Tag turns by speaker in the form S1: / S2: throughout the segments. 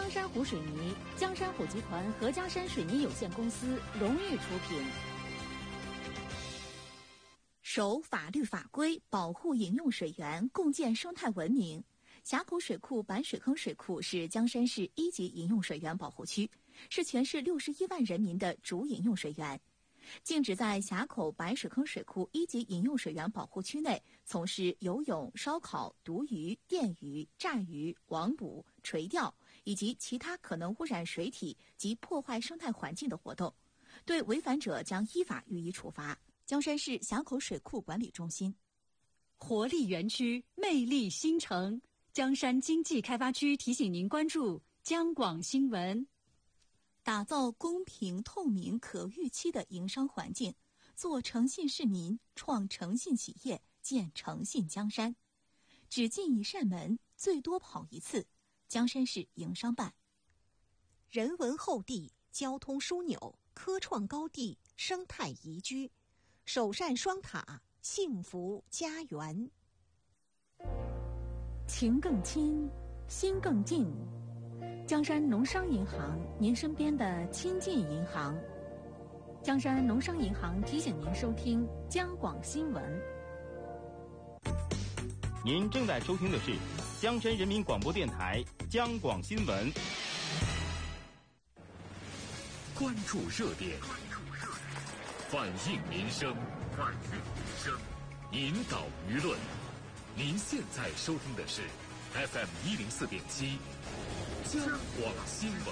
S1: 江山湖水泥、江山湖集团和江山水泥有限公司荣誉出品。守法律法规，保护饮用水源，共建生态文明。峡口水库板水坑水库是江山市1级饮用水源保护区，是全市61万人民的主饮用水源。禁止在峡口白水坑水库1级饮用水源保护区内从事游泳、烧烤、毒鱼、电鱼、炸鱼、网捕、垂钓以及其他可能污染水体及破坏生态环境的活动，对违反者将依法予以处罚。江山市峡口水库管理中心。
S2: 活力园区，魅力新城。江山经济开发区提醒您关注江广新闻。
S1: 打造公平、透明、可预期的营商环境，做诚信市民，创诚信企业，建诚信江山。只进一扇门，最多跑一次。江山市营商办。
S3: 人文厚地，交通枢纽，科创高地，生态宜居，首善双塔，幸福家园。
S1: 情更亲，心更近。江山农商银行，您身边的亲近银行。江山农商银行提醒您收听江广新闻。
S4: 您正在收听的是江山人民广播电台江广新闻。
S5: 关注热点，反映民生，引导舆论。您现在收听的是 FM104.7 江广新闻。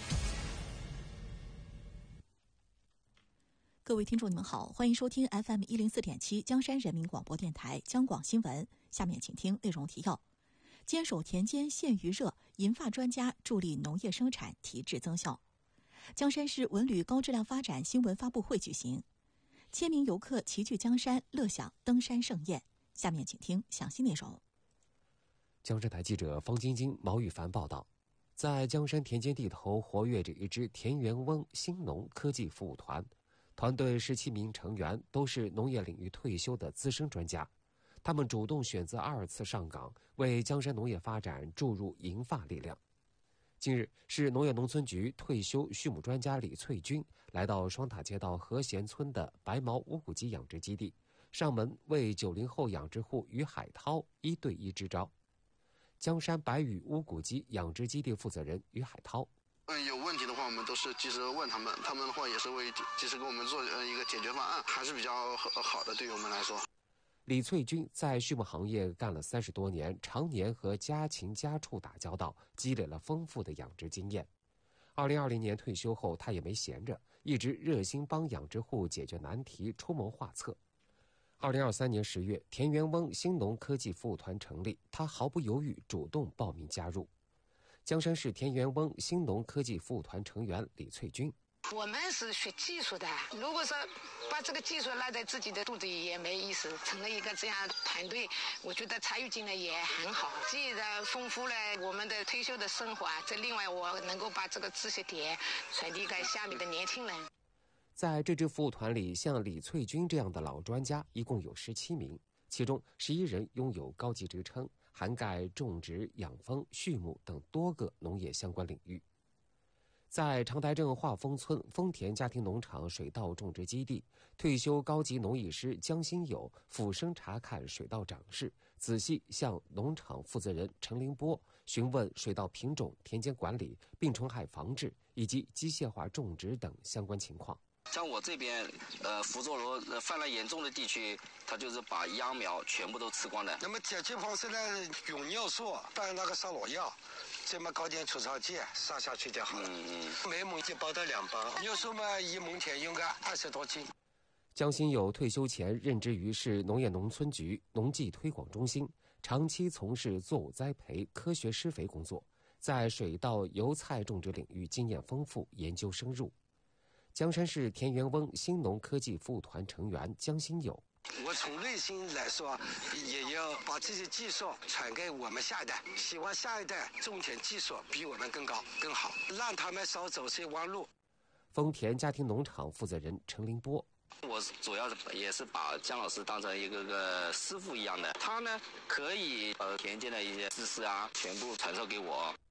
S1: 各位听众，你们好，欢迎收听 FM104.7 江山人民广播电台江广新闻。下面请听内容提要：坚守田间限渔热，银发专家助力农业生产提质增效。江山市文旅高质量发展新闻发布会举行，千名游客齐聚江山，乐享登山盛宴。下面请听详细内容。
S6: 江山台记者方晶晶、毛宇凡报道，在江山田间地头活跃着一支田园翁兴农科技服务团，团队17名成员都是农业领域退休的资深专家，他们主动选择2次上岗，为江山农业发展注入银发力量。近日，市农业农村局退休畜牧专家李翠君来到双塔街道和贤村的白毛乌骨鸡养殖基地，上门为90后养殖户于海涛1对1支招。江山白羽乌骨鸡养殖基地负责人于海涛：
S7: 有问题的话，我们都是及时问他们，他们的话也是会及时给我们做一个解决方案，还是比较好的，对于我们来说。
S6: 李翠君在畜牧行业干了30多年，常年和家禽家畜打交道，积累了丰富的养殖经验。2020年退休后，他也没闲着，一直热心帮养殖户解决难题，出谋划策。2023年10月，田园翁兴农科技服务团成立，他毫不犹豫主动报名加入。江山市田园翁兴农科技服务团成员李翠君：
S8: 我们是学技术的，如果说把这个技术赖在自己的肚子里也没意思，成了一个这样团队，我觉得参与进来也很好，既然丰富了我们的退休的生活，这另外我能够把这个知识点传递给下面的年轻人。
S6: 在这支服务团里，像李翠君这样的老专家一共有17名，其中11人拥有高级职称，涵盖种植、养蜂、畜牧等多个农业相关领域。在长台镇化丰村丰田家庭农场水稻种植基地，退休高级农艺师江新友俯身查看水稻长势，仔细向农场负责人陈凌波询问水稻品种、田间管理、病虫害防治以及机械化种植等相关情况。
S9: 像我这边，福州罗泛滥严重的地区，它就是把秧苗全部都吃光了。
S10: 那么解决方式呢，用尿素拌那个上裸药，这么搞点除草剂撒下去就好了。每亩就包到2包，尿素嘛1亩田用个20多斤。
S6: 江新友退休前任职于市农业农村局农技推广中心，长期从事作物栽培、科学施肥工作，在水稻、油菜种植领域经验丰富，研究深入。江山市田园翁兴农科技服务团成员江新友：
S10: 我从内心来说，也要把这些技术传给我们下一代，希望下一代种田技术比我们更高更好，让他们少走些弯路。
S6: 丰田家庭农场负责人陈凌波：
S9: 我主要也是把姜老师当成一个师傅一样的，他呢可以田间的一些知识全部传授给我。